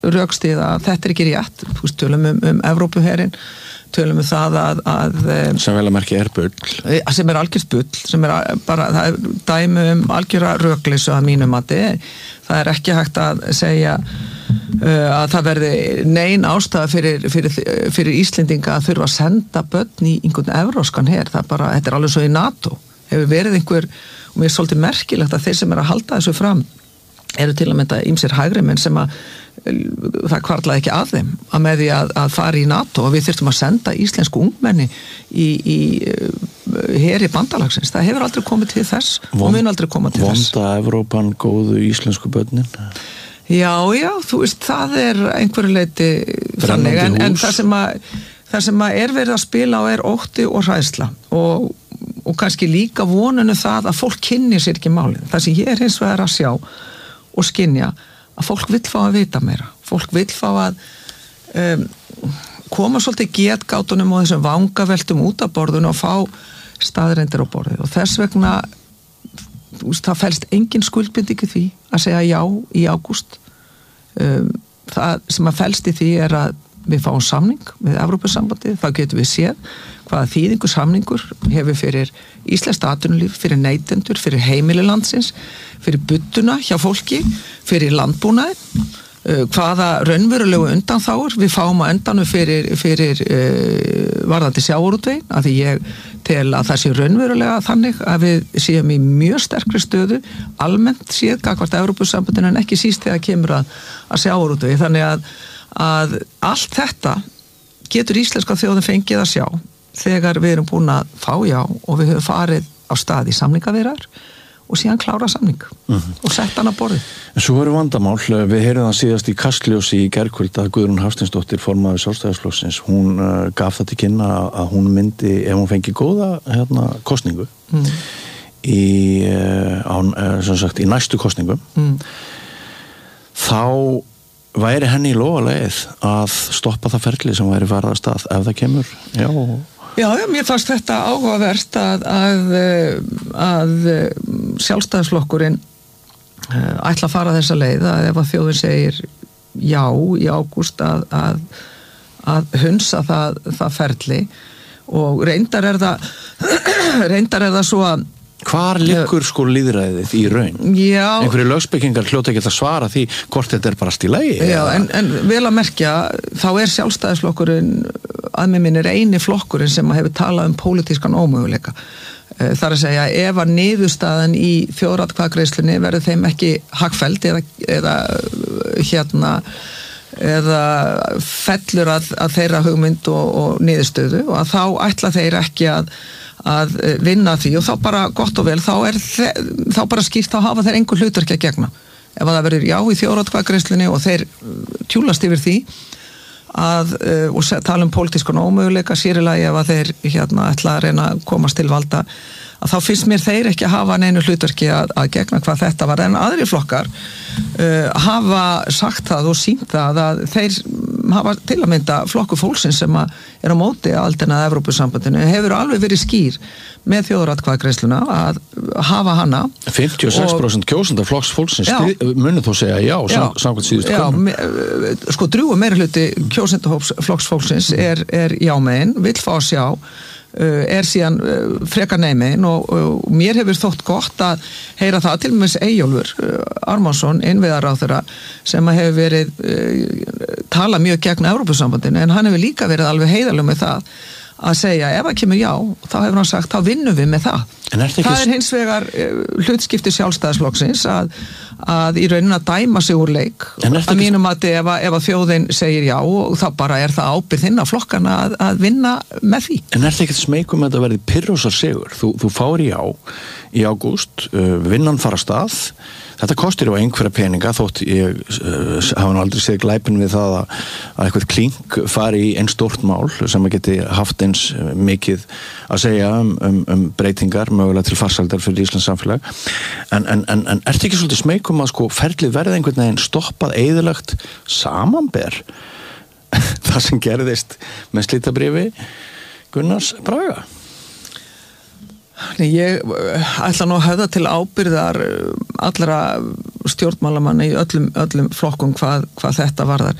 rökstyða að þetta ekki rétt, þú veist, tölum Evrópuherinn, tölum það að sem vel að merkja bull sem algjört bull, sem bara það dæmi algjöra rökleysu að mínum mati, það ekki hægt að segja að það verði nein ástæða fyrir Íslendinga að þurfa að senda börn í einhvern evróskan her, þetta alveg svo í NATO, hefur verið einhver, og mér svolítið merkilegt að þeir sem að halda þessu fram eru til að mynda ýmsir hægri menn sem að það hvarflaði ekki að þeim að með því að fara í NATO og við þyrftum að senda íslensku ungmenni í heri bandalagsins, það hefur aldrei komið til þess og mun aldrei koma til þess. Vonda Evrópan góðu íslensku börnin? Já, þú veist, það einhverju leyti þannig, en það sem er verið að spila á ótti og hræðsla og kannski líka voninu það að fólk kynnir sér ekki málið. Það sem ég hins vegar að sjá og skynja að fólk vill fá að vita meira. Fólk vill fá að koma svolítið getgátunum og þessum vangaveltum út af borðinu og fá staðreyndir á borðið. Og þess vegna, það felst engin skuldbinding í því að segja já í ágúst. Það sem að felst í því að við fáum samning með Evrópusambandið, þá getum við séð hvaða þýðingu samningur hefur fyrir íslenskt atvinnulíf, fyrir neytendur, fyrir heimili landsins, fyrir budduna hjá fólki, fyrir landbúnaði, hvaða raunverulegu undanþágur við fáum að endanum fyrir varðandi sjávarútveginn, af því ég tel að það sé raunverulega þannig að við séum í mjög sterkri stöðu almennt séð gagnvart Evrópusambandinu en ekki síst þegar kemur að sjávarútvegi, þannig að allt þetta getur íslenska þjóðin fengið að sjá þegar við erum búin að fá já og við höfum farið á stað í samningaviðræður og síðan klára samning og sett hann á borðið. En svo eru vandamál, við heyrðum það síðast í Kastljósi í gærkvöld að Guðrún Hafsteinsdóttir formaður Sjálfstæðisflokksins, hún gaf það til kynna að hún myndi, ef hún fengi góða kosningu í næstu kosningum þá væri henni í lofaleið að stoppa það ferli sem væri farið af stað ef það kemur, Já, mér fannst þetta áhugavert að Sjálfstæðisflokkurinn ætla að fara þessa leið að ef að þjóðin segir já í ágúst að hunsa það ferli og reyndar er það svo að hvar liggur sko lýðræðið í raun? Já. Einhverju lögspekingar hljóta ekki að svara því hvort þetta bara allt í lagi? Já, en vel að merkja, þá Sjálfstæðisflokkurinn að mér minnir eini flokkurinn sem hefur talað pólitískan ómöguleika. Þar að segja, ef að niðurstaðan í þjóðaratkvæðagreiðslunni verður þeim ekki hagfelld eða fellur að þeirra hugmynd og niðurstöðu og að þá ætla þeir ekki að vinna því og þá bara gott og vel þá bara skýrt að hafa þeir einhver hlutverki að gegna ef að það verður já í þjóðaratkvæðagreiðslunni og þeir tjúlast yfir því og tala pólitískan ómöguleika sér í lagi ef að þeir ætla að reyna að komast til valda að þá finnst mér þeir ekki að hafa neinu hlutverki að gegna hvað þetta var en aðri flokkar hafa sagt það og sýnt það að þeir hafa til að mynda flokkur fólksins sem er á móti aldrei Evrópusambandinu hefur alveg verið skýr með þjóðaratkvæðagreiðsluna að hafa hana 56% kjósenda flokks fólksins munu þó segja já samkvæmt síðustu könnun. Sko drjúgur meirihluti kjósendahóps flokks fólksins er jámegin, vill fá að sjá síðan frekar neymegin og mér hefur þótt gott að heyra það til með Eyjólfur Ármannsson, innviðaráðherra sem hefur verið talað mjög gegn Evrópusambandinu en hann hefur líka verið alveg heiðarlegur með það að segja ef það kemur já, þá hefur hann sagt þá vinnum við með það. Það hins vegar hlutskipti Sjálfstæðisflokksins að í raunin að dæma sig úr leik að mínum að ef að þjóðin segir já og þá bara er það ábyrgð hinna flokkana að vinna með því. En er það ekkert smeykum að þetta verði pirrósar sigur? Þú fáir já í ágúst, vinnan fara af stað, þetta kostir á einhverja peninga þótt ég hafa nú aldrei séð glæpin við það að eitthvað klink fari í einn stórt mál sem að geti haft eins mikið að segja breytingar mögulega til farsældar fyrir Íslands samfélag en ertu ekki svolítið smeykum að sko ferlið verði einhvern veginn stoppað eyðilagt samanber það sem gerðist með slitabréfi Gunnars Braga? Ég ætla nú að höfða til ábyrgðar allra stjórnmálamanna í öllum flokkum hvað þetta varðar.